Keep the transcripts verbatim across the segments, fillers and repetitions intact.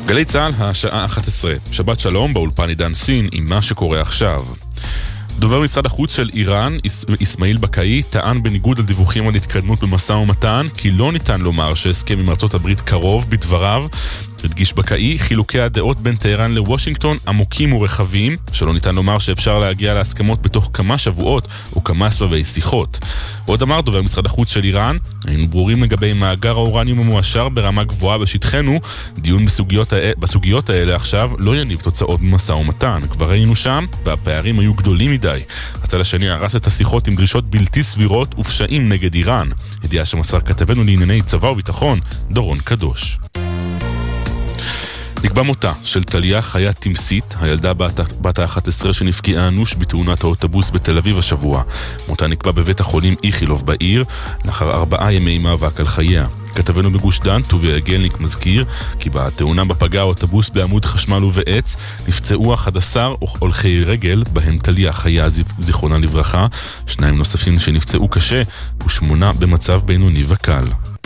גלי צהל, השעה אחת עשרה. שבת שלום, באולפן עידן סין עם מה שקורה עכשיו. דובר משרד החוץ של איראן, אסמאעיל בקאי, טען בניגוד על דיווחים על התקדמות במשא ומתן, כי לא ניתן לומר שהסכם עם ארצות הברית קרוב. בדבריו הדגיש בקאי, חילוקי הדעות בין טהרן לוושינגטון עמוקים ורחבים, שלא ניתן לומר שאפשר להגיע להסכמות בתוך כמה שבועות או כמה סבבי שיחות. עוד אמר דובר משרד החוץ של איראן, היינו ברורים לגבי מאגר האורניום המועשר ברמה גבוהה בשטחנו, דיון בסוגיות, בסוגיות האלה עכשיו לא יניב תוצאות במשא ומתן. כבר היינו שם והפערים היו גדולים מדי. הצד השני הרס את השיחות עם דרישות בלתי סבירות ופשעים נגד איראן. ידיעה שמסר כתבנו לענייני צבא וביטחון, דורון קדוש. נקבע מותה של טליה חיה תמסית, הילדה בת ה-אחת עשרה שנפגעה אנוש בתאונת האוטובוס בתל אביב השבוע. מותה נקבע בבית החולים איכילוב בעיר, לאחר ארבעה ימי מאבק על חייה. כתבנו בגוש דן, טוביה יגלניק, מזכיר כי בתאונה בפגע האוטובוס בעמוד חשמל ובעץ נפצעו אחד עשר הולכי רגל, בהם טליה חיה זיכרונה לברכה, שניים נוספים שנפצעו קשה ושמונה במצב בינוני וקל.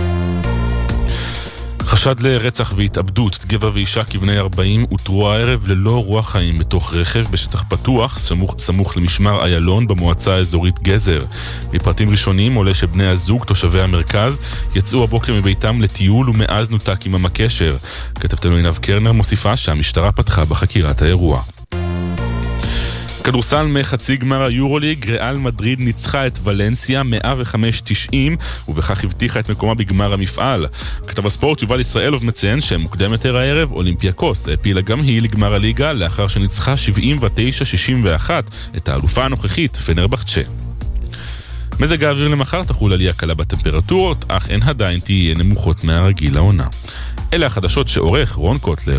חשד לרצח והתאבדות, גבר ואישה כבני ארבעים אותרו הערב ללא רוח חיים בתוך רכב בשטח פתוח סמוך, סמוך למשמר איילון במועצה האזורית גזר. מפרטים ראשונים עולה שבני הזוג, תושבי המרכז, יצאו הבוקר מביתם לטיול ומאז נותק עם המקשר. כתבתנו עינב קרנר מוסיפה שהמשטרה פתחה בחקירת האירוע. כדורסל מחצי גמר היורוליג, ריאל מדריד ניצחה את ולנסיה מאה וחמש תשעים ובכך הבטיחה את מקומה בגמר המפעל. כתב הספורט יובל ישראלוב מציין שמוקדם יותר הערב אולימפיאקוס העפילה גם היא לגמר הליגה לאחר שניצחה שבעים ותשע שישים ואחת את האלופה הנוכחית פנרבחצ'ה. מזג האוויר למחר תחול עלייה קלה בטמפרטורות, אך הן עדיין תהיה נמוכות מהרגיל לעונה. אלה החדשות שעורך רון קוטלר.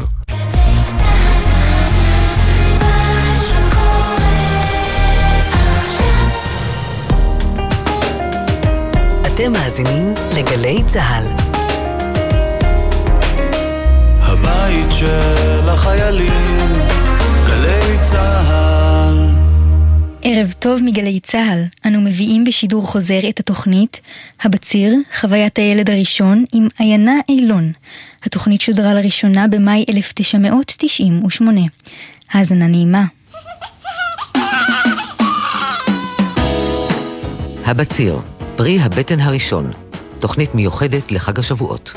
אתם מאזינים לגלי צהל. הבית של החיילים, גלי צהל. ערב טוב מגלי צהל. אנו מביאים בשידור חוזר את התוכנית הבציר, חוויית הילד הראשון עם עיינה אילון. התוכנית שודרה לראשונה במאי אלף תשע מאות תשעים ושמונה. האזנה נעימה. הבציר, פרי הבטן הראשון, תוכנית מיוחדת לחג השבועות.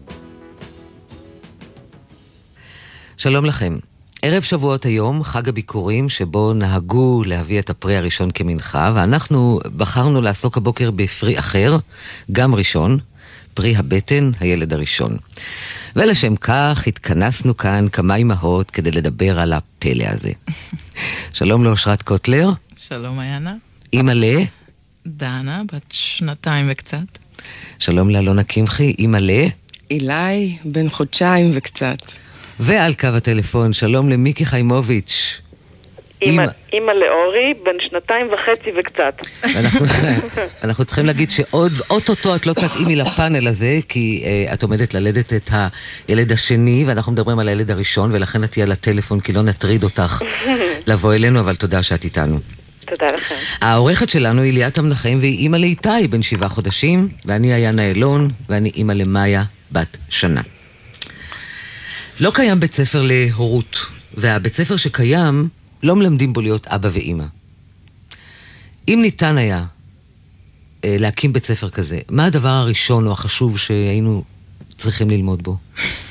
שלום לכם. ערב שבועות היום, חג הביקורים שבו נהגו להביא את הפרי הראשון כמנחה, ואנחנו בחרנו לעסוק הבוקר בפרי אחר, גם ראשון, פרי הבטן, הילד הראשון. ולשם כך התכנסנו כאן כמה אמהות כדי לדבר על הפלא הזה. שלום לאושרת קוטלר. שלום עיינה. אמא ל... דנה, בת שנתיים וקצת. שלום לאלונה קמחי, אמא ל... אילי, בן חודשיים וקצת. ועל קו הטלפון, שלום למיקי חיימוביץ'. אמא, אמא לאורי, בן שנתיים וחצי וקצת. אנחנו, אנחנו צריכים להגיד שעוד, אוטוטו את לא תתאימי לפאנל הזה, כי uh, את עומדת ללדת את הילד השני, ואנחנו מדברים על הילד הראשון, ולכן את תהיה על הטלפון, כי לא נטריד אותך לבוא אלינו, אבל תודה שאת איתנו. תודה לכם. העורכת שלנו היא ליאת המנחם, והיא אמא לאיתי, בן שבעה חודשים, ואני עיינה אילון, ואני אמא למאיה, בת שנה. לא קיים בית ספר להורות, והבית ספר שקיים, לא מלמדים בו להיות אבא ואמא. אם ניתן היה אה, להקים בית ספר כזה, מה הדבר הראשון או החשוב שהיינו צריכים ללמוד בו?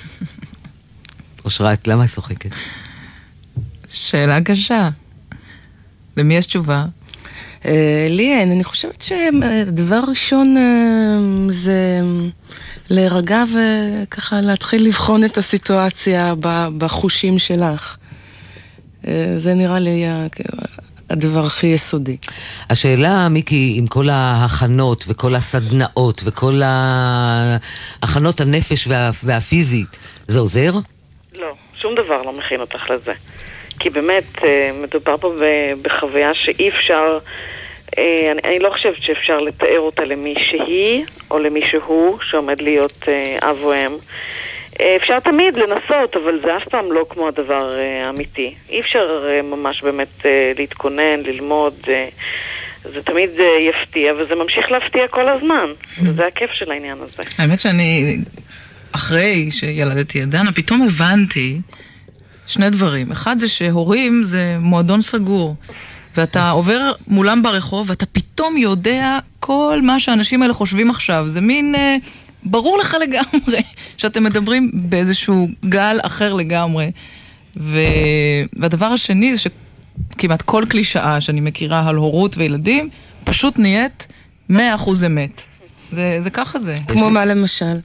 אושרת, למה את צוחקת? שאלה קשה. למי יש תשובה? Uh, לי אין, אני חושבת שהדבר הראשון uh, זה להירגע וככה להתחיל לבחון את הסיטואציה בחושים שלך. Uh, זה נראה לי הדבר הכי יסודי. השאלה, מיקי, עם כל ההכנות וכל הסדנאות וכל ההכנות הנפש וה, והפיזית, זה עוזר? לא, שום דבר לא מכין אותך לזה. כי באמת מדובר פה בחוויה שאי אפשר, אני, אני לא חושבת שאפשר לתאר אותה למי שהיא או למי שהוא שעומד להיות אב או אם. אפשר תמיד לנסות, אבל זה אף פעם לא כמו הדבר האמיתי. אי אפשר ממש באמת להתכונן, ללמוד, זה תמיד יפתיע וזה ממשיך להפתיע כל הזמן. וזה הכיף של העניין הזה. האמת שאני אחרי שילדתי את דנה, פתאום הבנתי שני דברים. אחד זה שהורים זה מועדון סגור, ואתה עובר מולם ברחוב, ואתה פתאום יודע כל מה שהאנשים האלה חושבים עכשיו. זה מין, אה, ברור לך לגמרי, שאתם מדברים באיזשהו גל אחר לגמרי. ו... והדבר השני זה שכמעט כל קלישאה שאני מכירה על הורות וילדים, פשוט נהיית מאה אחוז אמת. זה, זה ככה זה. כמו מה למשל?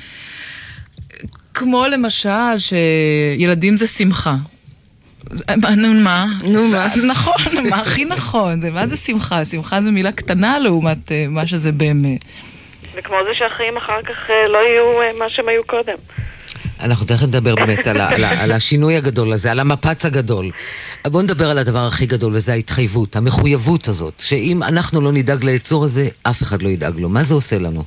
כמו למשל שילדים זה שמחה. נו מה? נו מה? נכון, מה הכי נכון? זה, מה זה שמחה? שמחה זה מילה קטנה לעומת מה שזה באמת. וכמו זה שהחיים אחר כך לא יהיו מה שהם היו קודם. אנחנו תכף נדבר באמת על, על, על השינוי הגדול הזה, על המפץ הגדול. בואו נדבר על הדבר הכי גדול, וזה ההתחייבות, המחויבות הזאת, שאם אנחנו לא נדאג ליצור הזה, אף אחד לא ידאג לו. מה זה עושה לנו?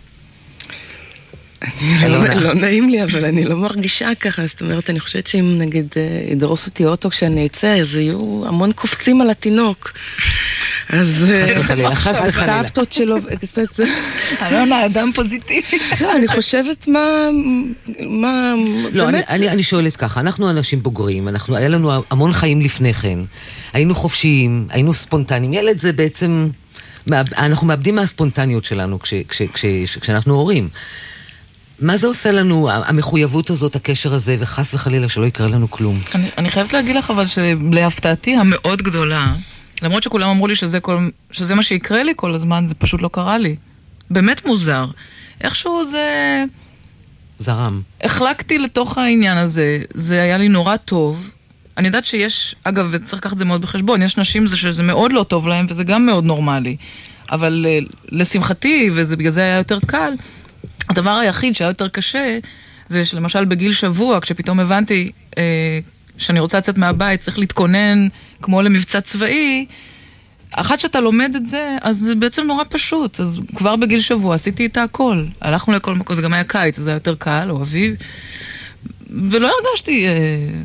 לא נעים לי, אבל אני לא מרגישה ככה. זאת אומרת, אני חושבת שאם נגיד ידרוס אותי אוטו כשאני אצא, אז יהיו המון קופצים על התינוק. אז הסבתות שלו... אלונה, אדם פוזיטיבי. לא, אני חושבת מה... לא, אני שואלת ככה, אנחנו אנשים בוגרים, היה לנו המון חיים לפני כן, היינו חופשיים, היינו ספונטניים. ילד זה בעצם... אנחנו מאבדים מהספונטניות שלנו כשאנחנו הורים. מה זה עושה לנו, המחויבות הזאת, הקשר הזה, וחס וחלילה שלא יקרה לנו כלום? אני, אני חייבת להגיד לך, אבל שלהפתעתי המאוד גדולה, למרות שכולם אמרו לי שזה, כל, שזה מה שיקרה לי כל הזמן, זה פשוט לא קרה לי. באמת מוזר. איכשהו זה... זרם. החלקתי לתוך העניין הזה, זה היה לי נורא טוב. אני יודעת שיש, אגב, וצריך לקחת את זה מאוד בחשבון, יש נשים זה שזה מאוד לא טוב להם, וזה גם מאוד נורמלי. אבל לשמחתי, וזה בגלל זה היה יותר קל, הדבר היחיד שהיה יותר קשה, זה שלמשל בגיל שבוע, כשפתאום הבנתי אה, שאני רוצה לצאת מהבית, צריך להתכונן כמו למבצע צבאי, אחת שאתה לומד את זה, אז זה בעצם נורא פשוט. אז כבר בגיל שבוע עשיתי איתה הכל. הלכנו לכל מקום, זה גם היה קיץ, זה היה יותר קל, או אביב, ולא הרגשתי... אה,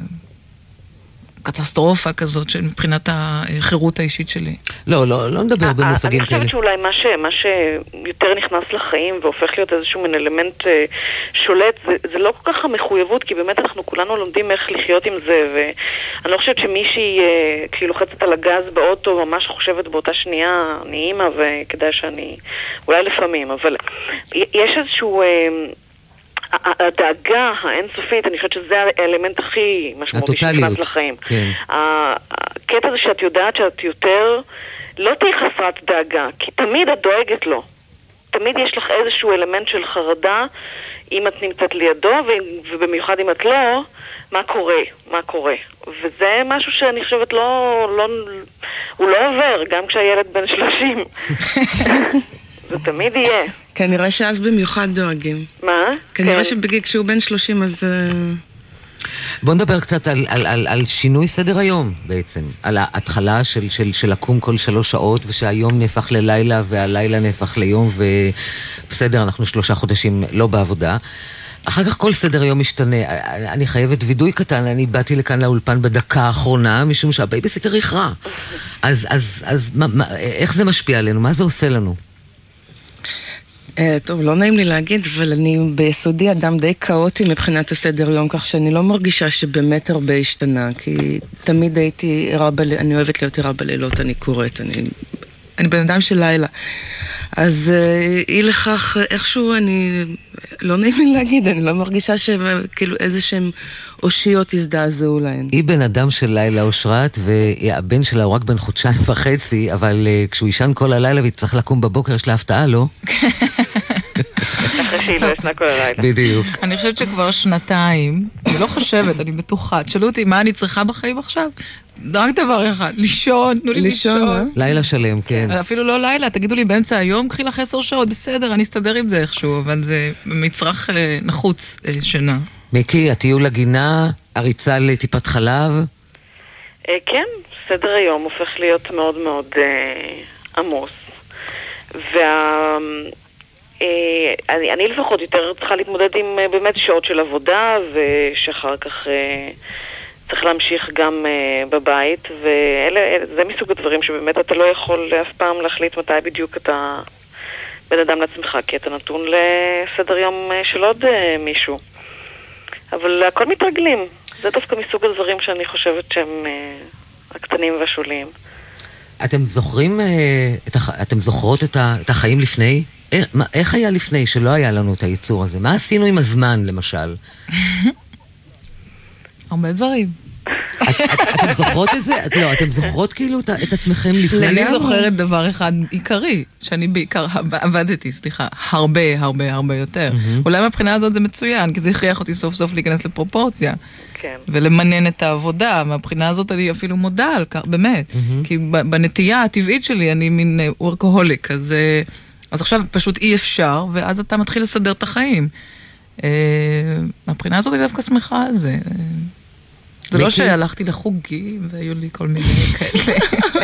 קטסטרופה כזאת מבחינת החירות האישית שלי. לא, לא, לא נדבר במושגים כאלה. אני חושבת שאולי מה, ש, מה שיותר נכנס לחיים והופך להיות איזשהו מן אלמנט uh, שולט, זה, זה לא כל כך המחויבות, כי באמת אנחנו כולנו לומדים איך לחיות עם זה, ואני לא חושבת שמישהי uh, כשהיא לוחצת על הגז באוטו ממש חושבת באותה שנייה, אני אימא וכדאי שאני, אולי לפעמים, אבל יש איזשהו... Uh, הדאגה האינסופית, אני חושבת שזה האלמנט הכי משמעותי שנכנס לחיים. כן. הקטע זה שאת יודעת שאת יותר לא תהי חסרת דאגה, כי תמיד את דואגת לו. תמיד יש לך איזשהו אלמנט של חרדה אם את נמצאת לידו, ובמיוחד אם את לא, מה קורה, מה קורה. וזה משהו שאני חושבת לא, לא, הוא לא עובר, גם כשהילד בן שלושים. זה תמיד יהיה. כנראה שאז במיוחד דואגים. מה? כנראה שבגיל כשהוא בן שלושים אז... בוא נדבר קצת על, על, על, על שינוי סדר היום בעצם. על ההתחלה של, של, של לקום כל שלוש שעות, ושהיום נהפך ללילה והלילה נהפך ליום, ובסדר, אנחנו שלושה חודשים לא בעבודה. אחר כך כל סדר היום משתנה. אני חייבת וידוי קטן, אני באתי לכאן לאולפן בדקה האחרונה, משום שהבייביסיטר איחרה. אז, אז, אז מה, מה, איך זה משפיע עלינו? מה זה עושה לנו? טוב, לא נעים לי להגיד, אבל אני ביסודי אדם די כאוטי מבחינת הסדר יום, כך שאני לא מרגישה שבאמת הרבה השתנה, כי תמיד הייתי ערה בלילות, אני אוהבת להיות ערה בלילות, אני קוראת, אני, אני בן אדם של לילה. אז אי לכך, איכשהו אני, לא נעים לי להגיד, אני לא מרגישה שכאילו איזה שהם אושיות הזדעזעו להן. היא בן אדם של לילה אושרת, והבן שלה הוא רק בן חודשיים וחצי, אבל כשהוא ישן כל הלילה והיא לקום בבוקר, יש לה הפתעה, לא? אחרי שהיא לא ישנה כל הלילה. בדיוק. אני חושבת שכבר שנתיים, אני לא חושבת, אני בטוחה, תשאלו אותי מה אני צריכה בחיים עכשיו? רק דבר אחד, לישון, תנו לי לישון. לילה שלם, כן. אפילו לא לילה, תגידו לי באמצע היום, קחי לך עשר שעות, בסדר, אני אסתדר עם זה איכשהו, אבל זה מצרך נחוץ שינה. מיקי, הטיול לגינה, הריצה לטיפת חלב? כן, סדר היום הופך להיות מאוד מאוד עמוס. וה... אני, אני לפחות יותר צריכה להתמודד עם באמת שעות של עבודה, ושאחר כך צריך להמשיך גם בבית, וזה מסוג הדברים שבאמת אתה לא יכול אף פעם להחליט מתי בדיוק אתה בן אדם לעצמך, כי אתה נתון לסדר יום של עוד מישהו. אבל הכל מתרגלים. זה דווקא מסוג הדברים שאני חושבת שהם הקטנים והשוליים. אתם זוכרים, אתם זוכרות את החיים לפני? איך היה לפני שלא היה לנו את היצור הזה? מה עשינו עם הזמן, למשל? הרבה דברים. אתם זוכרות את זה? לא, אתם זוכרות כאילו את עצמכם לפני? אני זוכרת דבר אחד עיקרי, שאני בעיקר עבדתי, סליחה, הרבה, הרבה, הרבה יותר. אולי מהבחינה הזאת זה מצוין, כי זה הכריח אותי סוף סוף להיכנס לפרופורציה. ולמנן את העבודה. מהבחינה הזאת אני אפילו מודה על כך, באמת. כי בנטייה הטבעית שלי אני מין וורקהוליק, אז עכשיו פשוט אי אפשר, ואז אתה מתחיל לסדר את החיים. מהבחינה הזאת אני דווקא שמחה על זה. זה לא שהלכתי לחוגים, והיו לי כל מיני כאלה.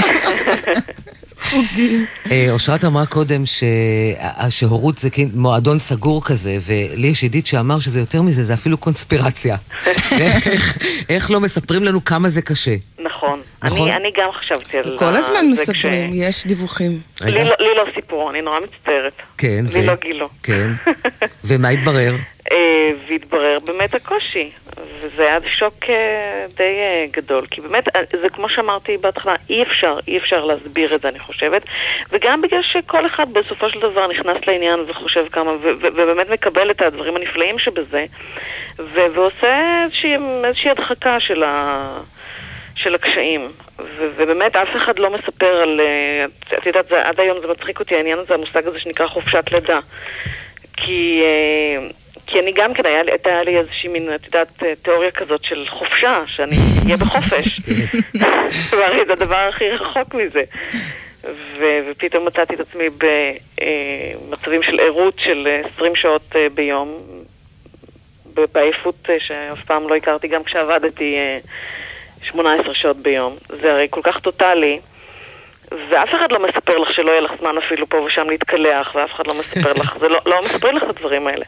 חוגים. אושרת אמרה קודם שההורות זה מועדון סגור כזה, ולי יש ידיד שאמר שזה יותר מזה, זה אפילו קונספירציה. איך לא מספרים לנו כמה זה קשה? נכון. אני גם חשבתי על זה. כל הזמן מספרים, יש דיווחים. לי לא סיפור, אני נורא מצטערת. כן. לי לא גילו. כן. ומה התברר? והתברר באמת הקושי, וזה היה שוק די גדול, כי באמת, זה כמו שאמרתי בהתחלה, אי אפשר, אי אפשר להסביר את זה, אני חושבת, וגם בגלל שכל אחד בסופו של דבר נכנס לעניין וחושב כמה, ובאמת מקבל את הדברים הנפלאים שבזה, ועושה איזושהי הדחקה של ה... של הקשיים, ובאמת אף אחד לא מספר על, את יודעת, עד היום זה מצחיק אותי, העניין הזה, המושג הזה שנקרא חופשת לידה, כי... כי אני גם כן, הייתה לי איזושהי מין, את יודעת, תיאוריה כזאת של חופשה, שאני אהיה בחופש. והרי זה הדבר הכי רחוק מזה. ופתאום מצאתי את עצמי במצבים של עירות של עשרים שעות ביום, בעייפות שאף פעם לא הכרתי, גם כשעבדתי שמונה עשרה שעות ביום. זה הרי כל כך טוטלי, ואף אחד לא מספר לך שלא יהיה לך זמן אפילו פה ושם להתקלח, ואף אחד לא מספר לך, זה לא, לא מספרים לך את הדברים האלה.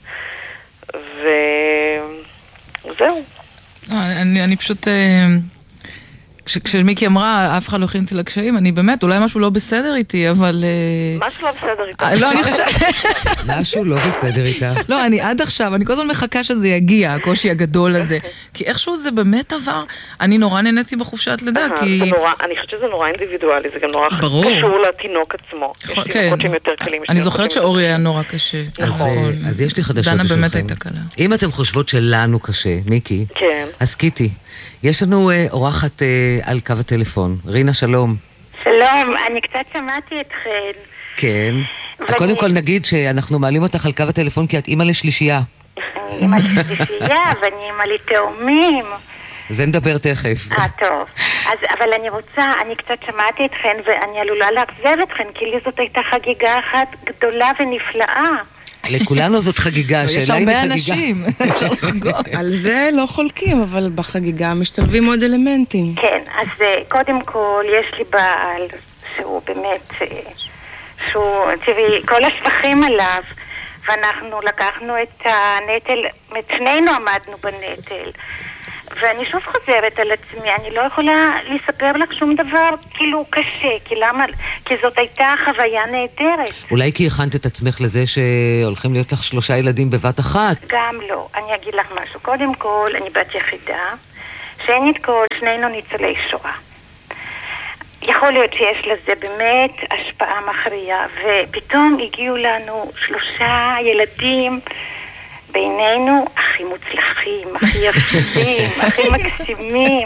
וזהו. אני, אני פשוט, כש, כשמיקי אמרה, אף אחד לא הכין אותי לקשיים, אני באמת, אולי משהו לא בסדר איתי, אבל... משהו לא בסדר איתך. לא, אני חושב... משהו לא בסדר איתך. לא, אני עד עכשיו, אני כל הזמן מחכה שזה יגיע, הקושי הגדול הזה. כי איכשהו זה באמת עבר, אני נורא נהניתי בחופשת לידה, כי... אני חושבת שזה נורא אינדיבידואלי, זה גם נורא קשור לתינוק עצמו. יש תינוקות שהם יותר קלים. אני זוכרת שאורי היה נורא קשה. נכון. אז יש לי חדשות בשבילכם. דנה באמת בשבילכם. הייתה קלה. אם אתם חושבות שלנו קשה, מיקי, כן. אז קיטי, יש לנו אה, אורחת אה, על קו הטלפון. רינה, שלום. שלום, אני קצת שמעתי אתכן. כן. ואני... קודם כל נגיד שאנחנו מעלים אותך על קו הטלפון כי את אימא לשלישייה. אני אימא לשלישייה ואני אימא לתאומים. זה נדבר תכף. אה, טוב. אז, אבל אני רוצה, אני קצת שמעתי אתכן ואני עלולה לאכזב אתכן, כי לי זאת הייתה חגיגה אחת גדולה ונפלאה. לכולנו זאת חגיגה, השאלה היא בחגיגה. יש הרבה אנשים, אפשר לחגוג. על זה לא חולקים, אבל בחגיגה משתלבים עוד אלמנטים. כן, אז קודם כל יש לי בעל שהוא באמת, שהוא, תראי, כל השבחים עליו, ואנחנו לקחנו את הנטל, את שנינו עמדנו בנטל. ואני שוב חוזרת על עצמי, אני לא יכולה לספר לך שום דבר כאילו קשה, כי למה? כי זאת הייתה חוויה נהדרת. אולי כי הכנת את עצמך לזה שהולכים להיות לך שלושה ילדים בבת אחת? גם לא. אני אגיד לך משהו. קודם כל, אני בת יחידה, שנית כל, שנינו ניצולי שואה. יכול להיות שיש לזה באמת השפעה מכריעה, ופתאום הגיעו לנו שלושה ילדים בינינו הכי מוצלחים, הכי יפים, הכי מקסימים,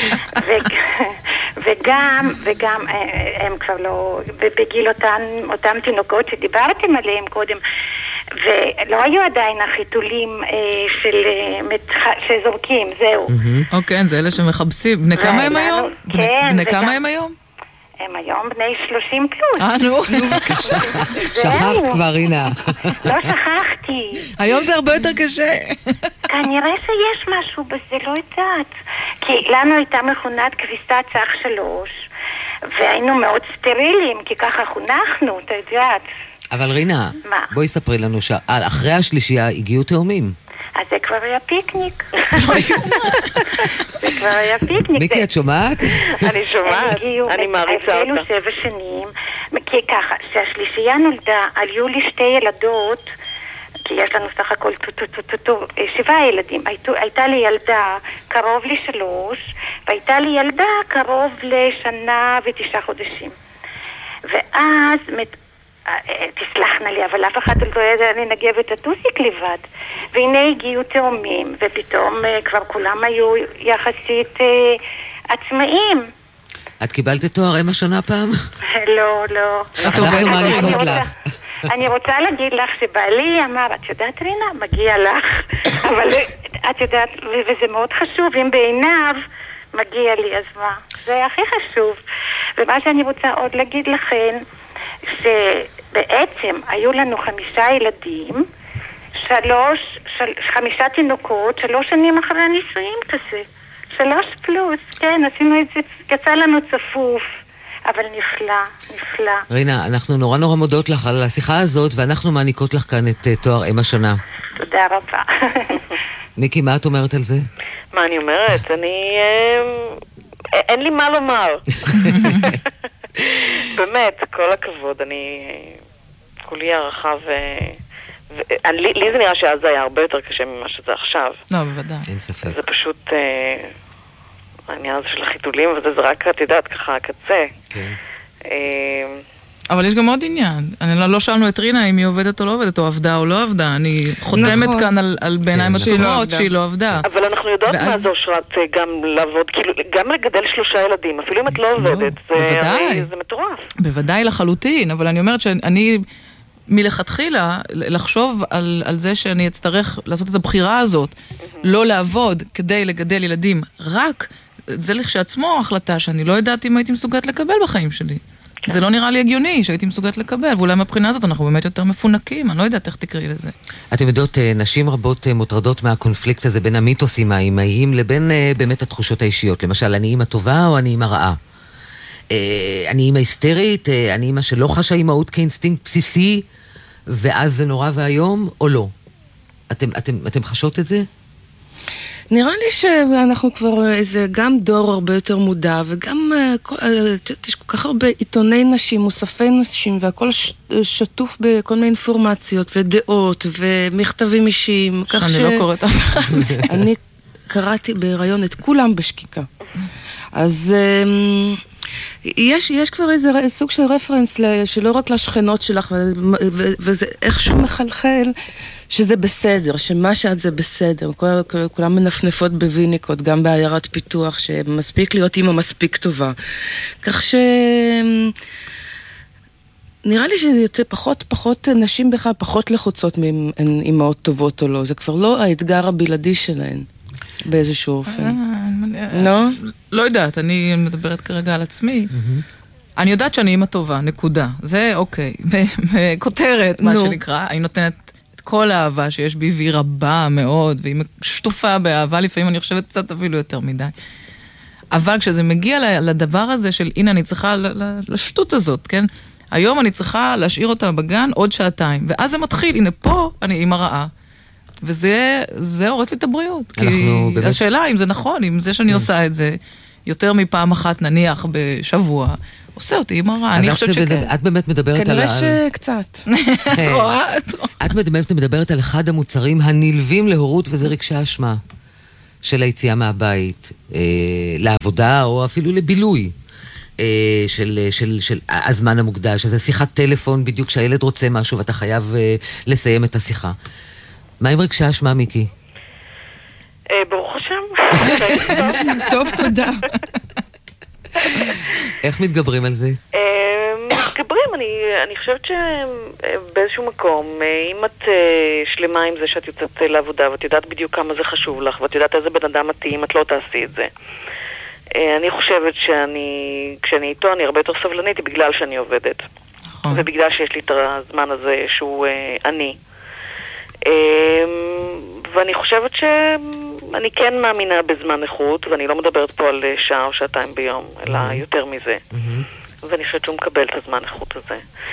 וגם, וגם הם כבר לא, בגיל אותם, אותם תינוקות שדיברתם עליהם קודם, ולא היו עדיין החיתולים של שזורקים, זהו. אוקיי, זה אלה שמחפשים. בני כמה הם היום? בני כמה הם היום? הם היום בני שלושים פלוס. אה, נו. שכחת כבר, רינה. לא שכחתי. היום זה הרבה יותר קשה. כנראה שיש משהו בזה, לא יודעת. כי לנו הייתה מכונת כביסה צח שלוש, והיינו מאוד סטרילים, כי ככה חונכנו, אתה יודעת. אבל רינה, בואי ספרי לנו שאחרי השלישייה הגיעו תאומים. אז זה כבר היה פיקניק. זה כבר היה פיקניק. מיקי, את שומעת? אני שומעת, אני מעריצה אותה. הבאנו שבע שנים, כי ככה, שהשלישייה נולדה, היו לי שתי ילדות, כי יש לנו סך הכל שבעה ילדים. הייתה לי ילדה קרוב לשלוש, והייתה לי ילדה קרוב לשנה ותשעה חודשים. ואז, תסלחנה לי, אבל אף אחד לא ידע לנגב את הטוסיק לבד. והנה הגיעו תאומים, ופתאום כבר כולם היו יחסית עצמאיים. את קיבלת תואר אם השנה פעם? לא, לא. אנחנו מעניקות לך. אני רוצה להגיד לך שבעלי אמר, את יודעת רינה, מגיע לך, אבל את יודעת, וזה מאוד חשוב, אם בעיניו מגיע לי, אז מה? זה הכי חשוב. ומה שאני רוצה עוד להגיד לכם, שבעצם היו לנו חמישה ילדים, שלוש, של, חמישה תינוקות, שלוש שנים אחרי הנישואים כזה. שלוש פלוס, כן, עשינו את זה, יצא לנו צפוף. אבל נפלא, נפלא. רינה, אנחנו נורא נורא מודות לך על השיחה הזאת, ואנחנו מעניקות לך כאן את תואר אם השנה. תודה רבה. מיקי, מה את אומרת על זה? מה אני אומרת? אני... אין לי מה לומר. באמת, כל הכבוד. אני... כולי הערכה ו... לי זה נראה שאז זה היה הרבה יותר קשה ממה שזה עכשיו. לא, בוודאי. אין ספק. זה פשוט... העניין הזה של החיתולים, וזה רק, את יודעת, ככה, הקצה. כן. אבל יש גם עוד עניין. אני לא שאלנו את רינה אם היא עובדת או לא עובדת, או עבדה או לא עבדה. אני חותמת כאן על בעיניים עצומות שהיא לא עבדה. אבל אנחנו יודעות מה זה אושרת גם לעבוד, כאילו, גם לגדל שלושה ילדים, אפילו אם את לא עובדת. זה מטורף. בוודאי לחלוטין, אבל אני אומרת שאני... מלכתחילה, לחשוב על, על זה שאני אצטרך לעשות את הבחירה הזאת, mm-hmm. לא לעבוד כדי לגדל ילדים, רק זה לכשעצמו החלטה שאני לא יודעת אם הייתי מסוגלת לקבל בחיים שלי. כן. זה לא נראה לי הגיוני שהייתי מסוגלת לקבל, ואולי מהבחינה הזאת אנחנו באמת יותר מפונקים, אני לא יודעת איך תקראי לזה. אתם יודעות, נשים רבות מוטרדות מהקונפליקט הזה בין המיתוסים האימהיים לבין באמת התחושות האישיות. למשל, אני אימא טובה או אני אימא רעה? אני אימא היסטרית, אני אימא שלא חשה אימהות כאינסטינקט בסיסי, ואז זה נורא והיום, או לא? אתם, אתם, אתם חשות את זה? נראה לי שאנחנו כבר איזה גם דור הרבה יותר מודע, וגם יש כל כך הרבה עיתוני נשים, מוספי נשים, והכל שטוף בכל מיני אינפורמציות ודעות ומכתבים אישיים. שאני ש... לא קוראת אף. אני קראתי בהיריון את כולם בשקיקה. אז... יש, יש כבר איזה סוג של רפרנס שלא רק לשכנות שלך, וזה איכשהו מחלחל שזה בסדר, שמה שאת זה בסדר. כולם מנפנפות בוויניקות, גם בעיירת פיתוח, שמספיק להיות אימא מספיק טובה. כך ש... נראה לי שזה יוצא פחות, פחות נשים בכלל, פחות לחוצות מאימהות טובות או לא. זה כבר לא האתגר הבלעדי שלהן. באיזשהו אופן. לא? לא יודעת, אני מדברת כרגע על עצמי. אני יודעת שאני אימא טובה, נקודה. זה אוקיי. בכותרת, מה שנקרא, אני נותנת את כל האהבה שיש בי, והיא רבה מאוד, והיא שטופה באהבה, לפעמים אני חושבת קצת אפילו יותר מדי. אבל כשזה מגיע לדבר הזה של, הנה אני צריכה, לשטות הזאת, כן? היום אני צריכה להשאיר אותה בגן עוד שעתיים, ואז זה מתחיל, הנה פה אני אימא רעה. וזה, זה הורס לי את הבריאות. כי באמת... השאלה אם זה נכון, אם זה שאני עושה את זה יותר מפעם אחת נניח בשבוע, עושה אותי עם הרע. אני חושבת שכן. את באמת מדברת על... כנראה שקצת. את באמת מדברת על אחד המוצרים הנלווים להורות, וזה רגשי האשמה של היציאה מהבית, לעבודה או אפילו לבילוי. של, של, של הזמן המוקדש, שזה שיחת טלפון בדיוק שהילד רוצה משהו ואתה חייב לסיים את השיחה. מה עם רגשי האשמה, מיקי? ברוך השם. טוב, תודה. איך מתגברים על זה? מתגברים, אני חושבת שבאיזשהו מקום, אם את שלמה עם זה שאת יוצאת לעבודה ואת יודעת בדיוק כמה זה חשוב לך ואת יודעת איזה בן אדם מתאים, את לא תעשי את זה. אני חושבת שאני, כשאני איתו, אני הרבה יותר סבלנית בגלל שאני עובדת. ובגלל שיש לי את הזמן הזה שהוא אני. ואני חושבת שאני כן מאמינה בזמן איכות, ואני לא מדברת פה על שעה או שעתיים ביום, אלא יותר מזה. ואני חושבת שהוא מקבל את הזמן איכות הזה.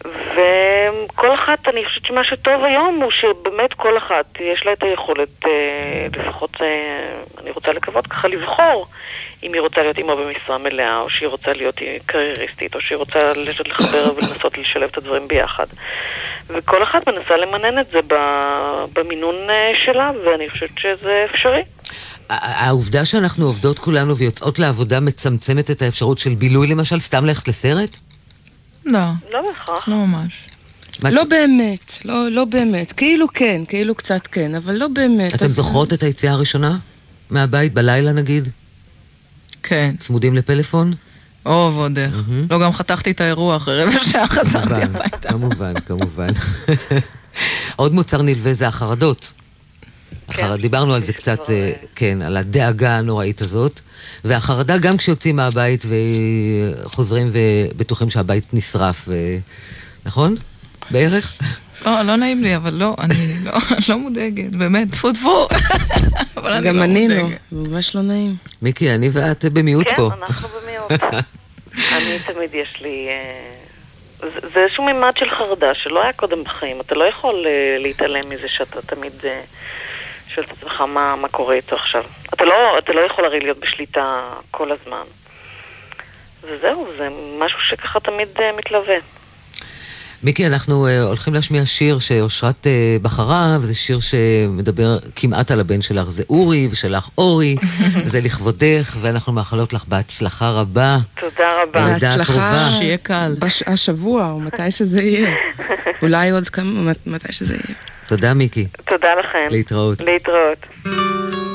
וכל אחת, אני חושבת שמה שטוב היום הוא שבאמת כל אחת יש לה את היכולת, לפחות אני רוצה לקוות ככה לבחור אם היא רוצה להיות אימא במשרה מלאה, או שהיא רוצה להיות קרייריסטית, או שהיא רוצה לחבר ולנסות לשלב את הדברים ביחד. וכל אחת מנסה למנן את זה במינון שלה, ואני חושבת שזה אפשרי. העובדה שאנחנו עובדות כולנו ויוצאות לעבודה מצמצמת את האפשרות של בילוי למשל, סתם ללכת לסרט? לא. לא בהכרח. לא ממש. לא באמת, לא, לא באמת. כאילו כן, כאילו קצת כן, אבל לא באמת. אתם זוכרות את היציאה הראשונה? מהבית, בלילה נגיד? כן. צמודים לפלאפון? או, ועוד איך. לא, גם חתכתי את האירוע אחרי רבע שעה חזרתי הביתה. כמובן, כמובן. עוד מוצר נלווה זה החרדות. דיברנו על זה קצת, כן, על הדאגה הנוראית הזאת. והחרדה גם כשיוצאים מהבית וחוזרים ובטוחים שהבית נשרף, נכון? בערך? לא, לא נעים לי, אבל לא, אני לא מודאגת, באמת, תפו תפו. גם אני לא, ממש לא נעים. מיקי, אני ואת במיעוט פה. כן, אנחנו במיעוט. אני תמיד יש לי... זה איזשהו מימד של חרדה שלא היה קודם בחיים. אתה לא יכול להתעלם מזה שאתה תמיד... שואל את עצמך מה, מה קורה איתו עכשיו. אתה לא, אתה לא יכול הרי להיות בשליטה כל הזמן. וזהו, זה משהו שככה תמיד uh, מתלווה. מיקי, אנחנו uh, הולכים להשמיע שיר שאושרת uh, בחרה, וזה שיר שמדבר כמעט על הבן שלך. זה אורי ושלך אורי, וזה לכבודך, ואנחנו מאחלות לך בהצלחה רבה. תודה רבה. בהצלחה, שיהיה קל. בש... השבוע, או מתי שזה יהיה. אולי עוד כמה, מתי שזה יהיה. תודה מיקי. תודה לכם. להתראות. להתראות.